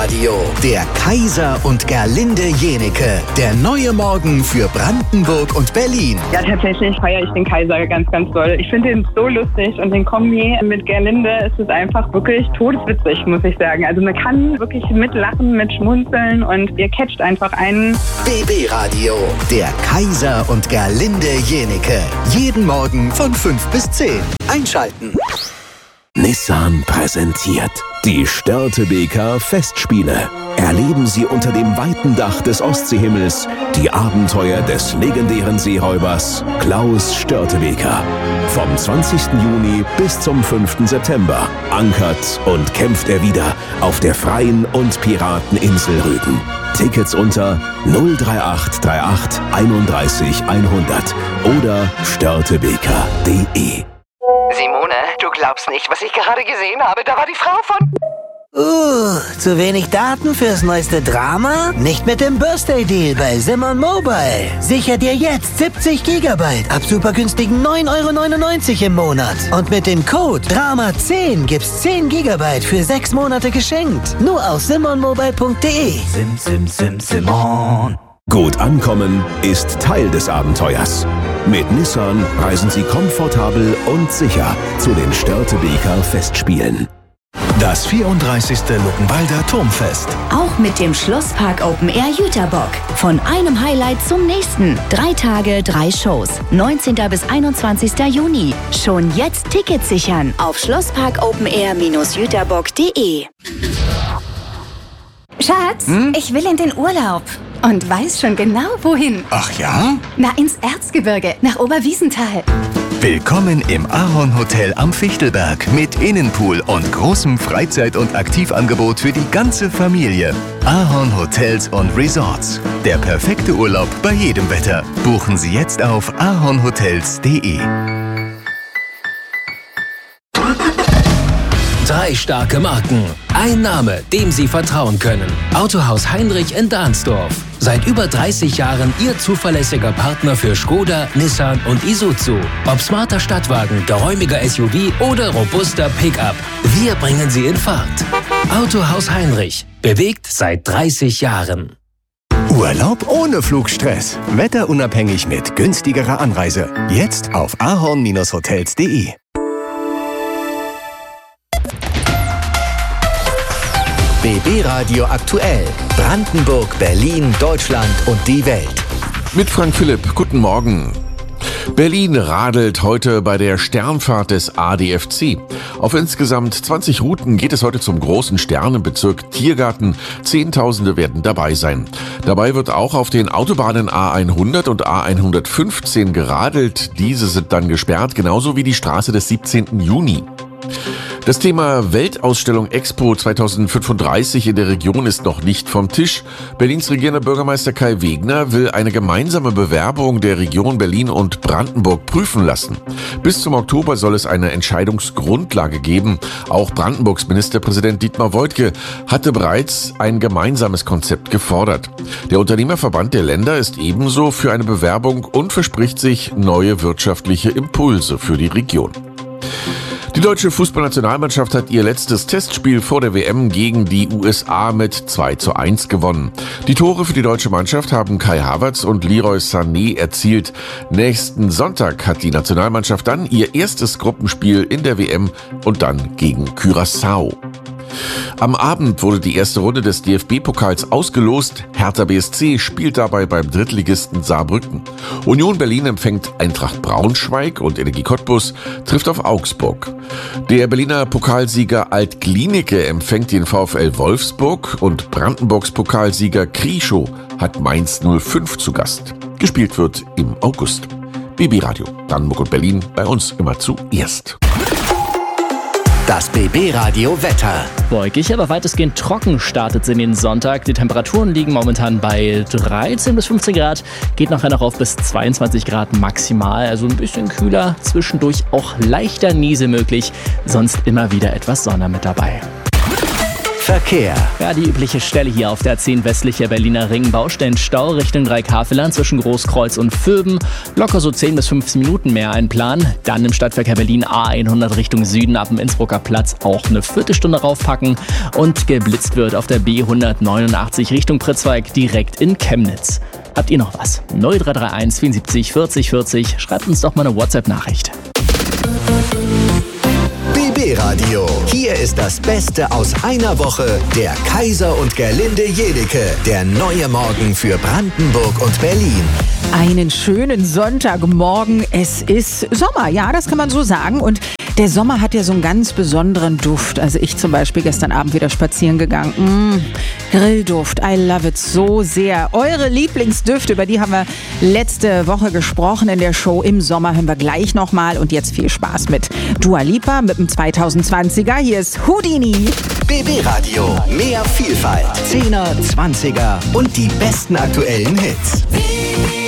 Radio, der Kaiser und Gerlinde Jenecke. Der neue Morgen für Brandenburg und Berlin. Ja, tatsächlich feiere ich den Kaiser ganz, ganz doll. Ich finde ihn so lustig und den Kombi mit Gerlinde ist es einfach wirklich todeswitzig, muss ich sagen. Also man kann wirklich mitlachen, mitschmunzeln und ihr catcht einfach einen. BB Radio, der Kaiser und Gerlinde Jenecke. Jeden Morgen von 5 bis 10. Einschalten. Nissan präsentiert die Störtebeker Festspiele. Erleben Sie unter dem weiten Dach des Ostseehimmels die Abenteuer des legendären Seeräubers Klaus Störtebeker. Vom 20. Juni bis zum 5. September ankert und kämpft er wieder auf der freien und Pirateninsel Rügen. Tickets unter 03838 31 100 oder störtebeker.de. Simone, du glaubst nicht, was ich gerade gesehen habe. Da war die Frau von... Zu wenig Daten fürs neueste Drama? Nicht mit dem Birthday Deal bei Simon Mobile. Sicher dir jetzt 70 GB ab super günstigen 9,99 € im Monat. Und mit dem Code DRAMA10 gibt's 10 GB für 6 Monate geschenkt. Nur auf simonmobile.de. Simon. Gut ankommen ist Teil des Abenteuers. Mit Nissan reisen Sie komfortabel und sicher zu den Störtebeker Festspielen. Das 34. Luckenwalder Turmfest. Auch mit dem Schlosspark Open Air Jüterbock. Von einem Highlight zum nächsten. 3 Tage, 3 Shows. 19. bis 21. Juni. Schon jetzt Tickets sichern auf schlossparkopenair-jüterbock.de. Schatz, ich will in den Urlaub. Und weiß schon genau, wohin. Ach ja? Na, ins Erzgebirge, nach Oberwiesenthal. Willkommen im Ahorn Hotel am Fichtelberg mit Innenpool und großem Freizeit- und Aktivangebot für die ganze Familie. Ahorn Hotels und Resorts. Der perfekte Urlaub bei jedem Wetter. Buchen Sie jetzt auf ahornhotels.de. 3 starke Marken. Ein Name, dem Sie vertrauen können. Autohaus Heinrich in Dahnsdorf. Seit über 30 Jahren Ihr zuverlässiger Partner für Skoda, Nissan und Isuzu. Ob smarter Stadtwagen, geräumiger SUV oder robuster Pickup. Wir bringen Sie in Fahrt. Autohaus Heinrich. Bewegt seit 30 Jahren. Urlaub ohne Flugstress. Wetterunabhängig mit günstigerer Anreise. Jetzt auf ahorn-hotels.de. BB Radio aktuell. Brandenburg, Berlin, Deutschland und die Welt. Mit Frank Philipp, guten Morgen. Berlin radelt heute bei der Sternfahrt des ADFC. Auf insgesamt 20 Routen geht es heute zum großen Sternenbezirk Tiergarten. Zehntausende werden dabei sein. Dabei wird auch auf den Autobahnen A100 und A115 geradelt. Diese sind dann gesperrt, genauso wie die Straße des 17. Juni. Das Thema Weltausstellung Expo 2035 in der Region ist noch nicht vom Tisch. Berlins regierender Bürgermeister Kai Wegner will eine gemeinsame Bewerbung der Region Berlin und Brandenburg prüfen lassen. Bis zum Oktober soll es eine Entscheidungsgrundlage geben. Auch Brandenburgs Ministerpräsident Dietmar Woidke hatte bereits ein gemeinsames Konzept gefordert. Der Unternehmerverband der Länder ist ebenso für eine Bewerbung und verspricht sich neue wirtschaftliche Impulse für die Region. Die deutsche Fußballnationalmannschaft hat ihr letztes Testspiel vor der WM gegen die USA mit 2:1 gewonnen. Die Tore für die deutsche Mannschaft haben Kai Havertz und Leroy Sané erzielt. Nächsten Sonntag hat die Nationalmannschaft dann ihr erstes Gruppenspiel in der WM und dann gegen Curaçao. Am Abend wurde die erste Runde des DFB-Pokals ausgelost. Hertha BSC spielt dabei beim Drittligisten Saarbrücken. Union Berlin empfängt Eintracht Braunschweig und Energie Cottbus trifft auf Augsburg. Der Berliner Pokalsieger Alt-Glienicke empfängt den VfL Wolfsburg und Brandenburgs Pokalsieger Krieschow hat Mainz 05 zu Gast. Gespielt wird im August. BB Radio, Brandenburg und Berlin, bei uns immer zuerst. Das BB Radio Wetter. Wolkig, aber weitestgehend trocken startet es in den Sonntag. Die Temperaturen liegen momentan bei 13 bis 15 Grad, geht nachher noch auf bis 22 Grad maximal. Also ein bisschen kühler, zwischendurch auch leichter Niese möglich, sonst immer wieder etwas Sonne mit dabei. Verkehr. Ja, die übliche Stelle hier auf der 10 westlicher Berliner Ring. Baustellenstau Richtung Dreikafelern zwischen Großkreuz und Vöben. Locker so 10 bis 15 Minuten mehr einplanen. Dann im Stadtverkehr Berlin A100 Richtung Süden ab dem Innsbrucker Platz auch eine Viertelstunde raufpacken. Und geblitzt wird auf der B189 Richtung Pritzwalk direkt in Chemnitz. Habt ihr noch was? 0331 74 40 40. Schreibt uns doch mal eine WhatsApp-Nachricht. BB Radio. Hier ist das Beste aus einer Woche. Der Kaiser und Gerlinde Jenike. Der neue Morgen für Brandenburg und Berlin. Einen schönen Sonntagmorgen. Es ist Sommer, ja, das kann man so sagen. Und der Sommer hat ja so einen ganz besonderen Duft. Also ich zum Beispiel gestern Abend wieder spazieren gegangen. Grillduft, I love it so sehr. Eure Lieblingsdüfte, über die haben wir letzte Woche gesprochen in der Show. Im Sommer hören wir gleich nochmal. Und jetzt viel Spaß mit Dua Lipa, mit dem 2020er. Hier ist Houdini. BB Radio. Mehr Vielfalt. 10er, 20er und die besten aktuellen Hits.